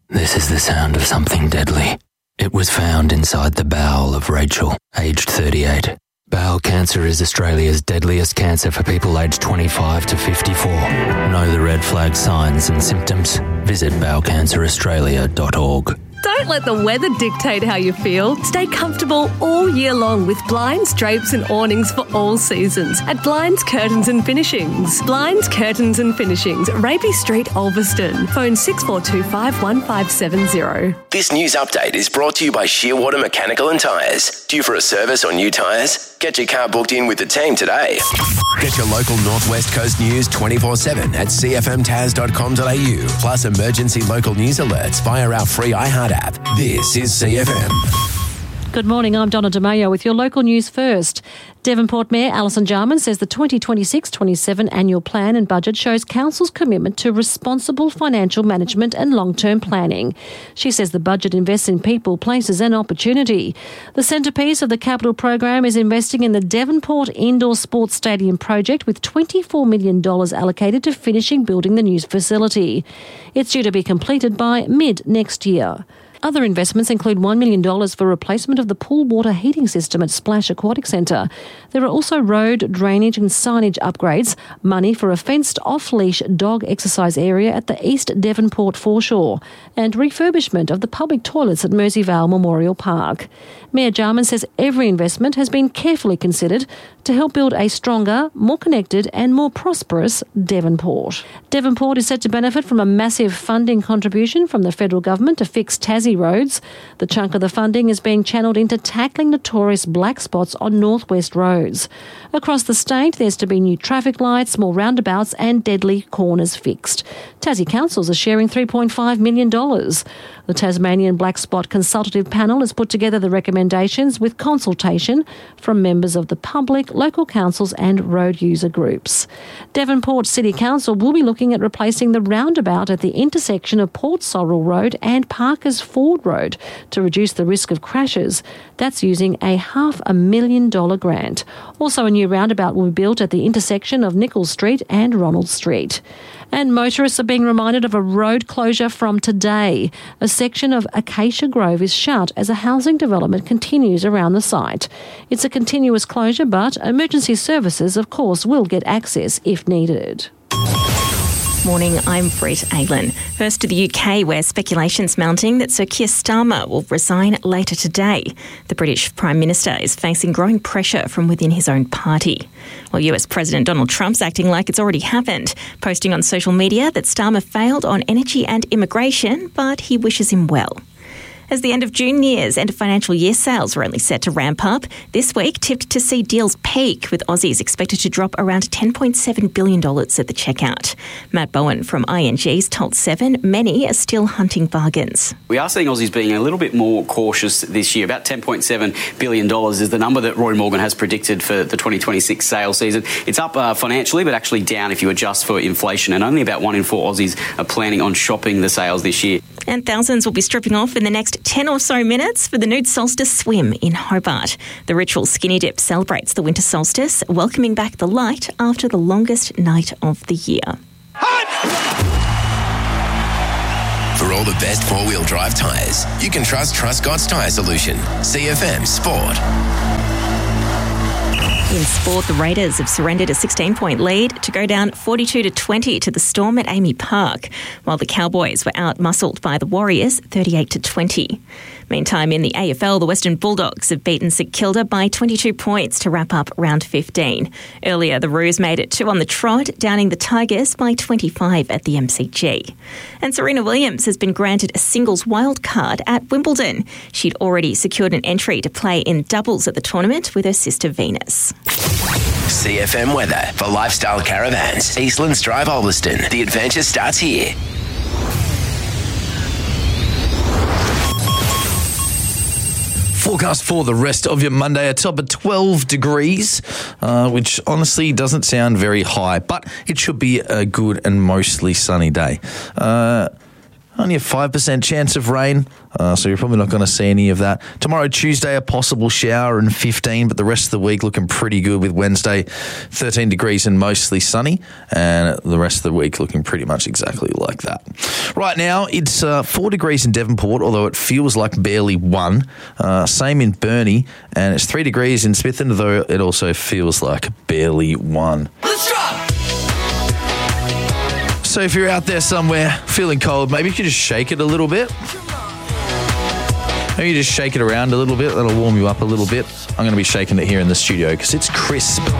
This is the sound of something deadly. It was found inside the bowel of Rachel, aged 38. Bowel cancer is Australia's deadliest cancer for people aged 25 to 54. Know the red flag signs and symptoms? Visit bowelcanceraustralia.org. Don't let the weather dictate how you feel. Stay comfortable all year long with blinds, drapes and awnings for all seasons at Blinds, Curtains and Finishings. Blinds, Curtains and Finishings, Raby Street, Ulverston. Phone 6425 1570. This news update is brought to you by Shearwater Mechanical and Tyres. Due for a service or new tyres? Get your car booked in with the team today. Get your local Northwest Coast news 24/7 at cfmtas.com.au. Plus emergency local news alerts via our free iHeart app. This is CFM. Good morning, I'm Donna DeMayo with your local news first. Devonport Mayor Alison Jarman says the 2026-27 annual plan and budget shows Council's commitment to responsible financial management and long-term planning. She says the budget invests in people, places and opportunity. The centrepiece of the capital program is investing in the Devonport Indoor Sports Stadium project with $24 million allocated to finishing building the new facility. It's due to be completed by mid-next year. Other investments include $1 million for replacement of the pool water heating system at Splash Aquatic Centre. There are also road, drainage and signage upgrades, money for a fenced off-leash dog exercise area at the East Devonport foreshore, and refurbishment of the public toilets at Merseyvale Memorial Park. Mayor Jarman says every investment has been carefully considered to help build a stronger, more connected and more prosperous Devonport. Devonport is set to benefit from a massive funding contribution from the federal government to fix Tassie roads. The chunk of the funding is being channelled into tackling notorious black spots on northwest roads. Across the state, there's to be new traffic lights, more roundabouts and deadly corners fixed. Tassie councils are sharing $3.5 million. The Tasmanian Black Spot Consultative Panel has put together the recommendations with consultation from members of the public, local councils and road user groups. Devonport City Council will be looking at replacing the roundabout at the intersection of Port Sorrel Road and Parkers Ford Road to reduce the risk of crashes. That's using a $500,000 grant. Also, a new roundabout will be built at the intersection of Nichols Street and Ronald Street. And motorists are being reminded of a road closure from today. A section of Acacia Grove is shut as a housing development continues around the site. It's a continuous closure, but emergency services, of course, will get access if needed. Morning, I'm Brett Aylan. First to the UK, where speculation's mounting that Sir Keir Starmer will resign later today. The British Prime Minister is facing growing pressure from within his own party. While US President Donald Trump's acting like it's already happened, posting on social media that Starmer failed on energy and immigration, but he wishes him well. As the end of June nears, end of financial year sales are only set to ramp up. This week tipped to see deals peak, with Aussies expected to drop around $10.7 billion at the checkout. Matt Bowen from ING's told Seven many are still hunting bargains. We are seeing Aussies being a little bit more cautious this year. About $10.7 billion is the number that Roy Morgan has predicted for the 2026 sales season. It's up financially, but actually down if you adjust for inflation. And only about 1 in 4 Aussies are planning on shopping the sales this year. And thousands will be stripping off in the next 10 or so minutes for the nude solstice swim in Hobart. The ritual skinny dip celebrates the winter solstice, welcoming back the light after the longest night of the year. For all the best four-wheel drive tyres, you can trust Truscott's Tyre Solution. CFM Sport. In sport, the Raiders have surrendered a 16-point lead to go down 42-20 to the Storm at Amy Park, while the Cowboys were out-muscled by the Warriors 38-20. Meantime, in the AFL, the Western Bulldogs have beaten St Kilda by 22 points to wrap up round 15. Earlier, the Roos made it 2 on the trot, downing the Tigers by 25 at the MCG. And Serena Williams has been granted a singles wild card at Wimbledon. She'd already secured an entry to play in doubles at the tournament with her sister Venus. CFM weather for Lifestyle Caravans. Eastlands Drive, Ulverston. The adventure starts here. Forecast for the rest of your Monday, a top of 12 degrees, which honestly doesn't sound very high, but it should be a good and mostly sunny day. only a 5% chance of rain, so you're probably not going to see any of that. Tomorrow, Tuesday, a possible shower and 15, but the rest of the week looking pretty good with Wednesday, 13 degrees and mostly sunny, and the rest of the week looking pretty much exactly like that. Right now, it's 4 degrees in Devonport, although it feels like barely 1. Same in Burnie, and it's 3 degrees in Smithton, though it also feels like barely 1. Let's try! So if you're out there somewhere feeling cold, maybe you could just shake it a little bit. Maybe you just shake it around a little bit. That'll warm you up a little bit. I'm going to be shaking it here in the studio because it's crisp.